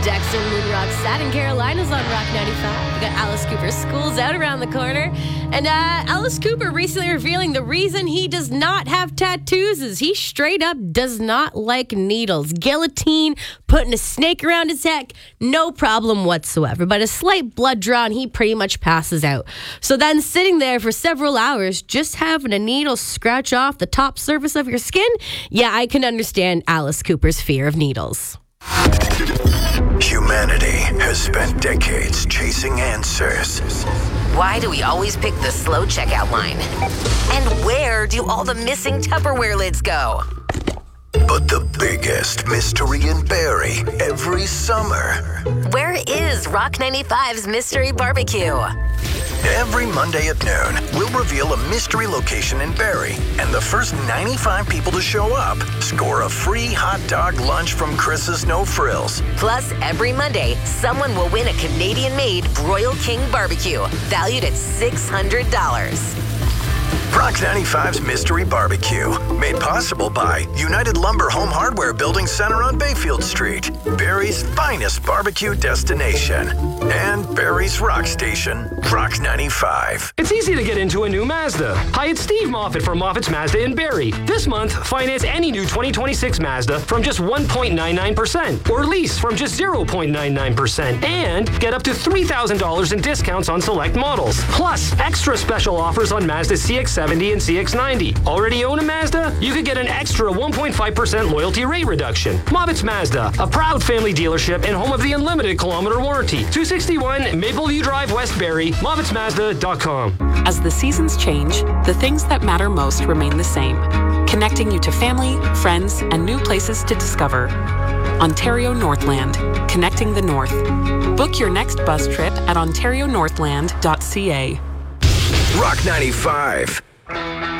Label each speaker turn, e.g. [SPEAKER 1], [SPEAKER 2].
[SPEAKER 1] Dexter Moonrock sat in Carolinas on Rock 95. We got Alice Cooper. School's out around the corner. And Alice Cooper recently revealing the reason he does not have tattoos is he straight up does not like needles. Guillotine, putting a snake around his neck, no problem whatsoever. But a slight blood draw and he pretty much passes out. So then sitting there for several hours, just having a needle scratch off the top surface of your skin, yeah, I can understand Alice Cooper's fear of needles.
[SPEAKER 2] Humanity has spent decades chasing answers.
[SPEAKER 3] Why do we always pick the slow checkout line? And where do all the missing Tupperware lids go?
[SPEAKER 2] But the biggest mystery in Barrie every summer.
[SPEAKER 3] Where is Rock 95's Mystery Barbecue?
[SPEAKER 2] Every Monday at noon, we'll reveal a mystery location in Barrie, and the first 95 people to show up score a free hot dog lunch from Chris's No Frills.
[SPEAKER 3] Plus, every Monday, someone will win a Canadian-made Royal King Barbecue, valued at $600.
[SPEAKER 2] Rock 95's Mystery Barbecue, made possible by United Lumber Home Hardware Building Center on Bayfield Street, Barrie's finest barbecue destination, and Barrie's rock station, Rock 95.
[SPEAKER 4] It's easy to get into a new Mazda. Hi, it's Steve Moffat from Moffat's Mazda in Barrie. This month, finance any new 2026 Mazda from just 1.99%, or lease from just 0.99%, and get up to $3,000 in discounts on select models. Plus, extra special offers on Mazda CX-70 and CX-90. Already own a Mazda? You could get an extra 1.5% loyalty rate reduction. Moffat's Mazda, a proud family dealership and home of the unlimited kilometer warranty. 261 Mapleview Drive, West Barrie, MoffatsMazda.com.
[SPEAKER 5] As the seasons change, the things that matter most remain the same. Connecting you to family, friends, and new places to discover. Ontario Northland, connecting the North. Book your next bus trip at ontarionorthland.ca.
[SPEAKER 2] Rock 95.